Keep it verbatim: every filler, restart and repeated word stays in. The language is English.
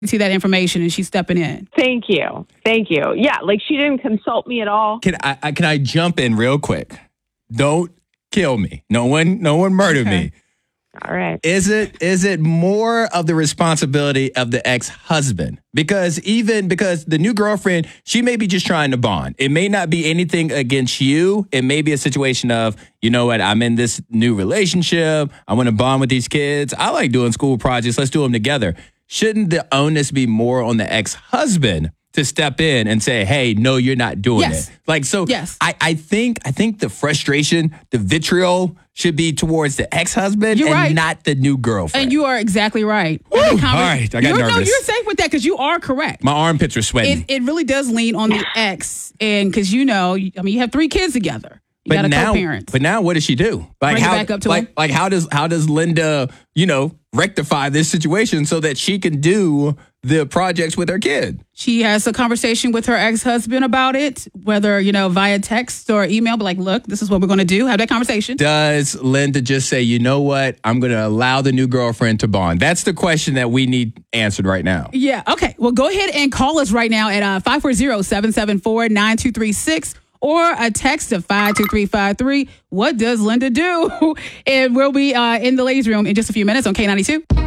see that information and she's stepping in. Thank you. Thank you. Yeah, like she didn't consult me at all. Can I, I can I jump in real quick? Don't kill me. No one no one murder Okay. me. All right. Is it is it more of the responsibility of the ex-husband? Because even because the new girlfriend, she may be just trying to bond. It may not be anything against you. It may be a situation of, you know what, I'm in this new relationship. I want to bond with these kids. I like doing school projects. Let's do them together. Shouldn't the onus be more on the ex-husband to step in and say, hey, no, you're not doing Yes. it? Like, so Yes. I, I think I think the frustration, the vitriol should be towards the ex-husband You're and right. not the new girlfriend. And you are exactly right. Woo! The conver- All right, I got you're, No, nervous. you're safe with that because you are correct. My armpits are sweating. It, it really does lean on the ex. And because, you know, you- I mean, you have three kids together. You got but a now, co-parent. but now, what does she do? Like Bring it how? back up to like, him. like how does how does Linda, you know, rectify this situation so that she can do the projects with her kid? She has a conversation with her ex-husband about it, whether, you know, via text or email, but like, look, this is what we're going to do. Have that conversation. Does Linda just say, you know what, I'm going to allow the new girlfriend to bond? That's the question that we need answered right now. Yeah. Okay. Well, go ahead and call us right now at uh, five four zero, seven seven four, nine two three six or a text to five two three five three. What does Linda do? And we'll be uh, in the ladies' room in just a few minutes on K ninety-two.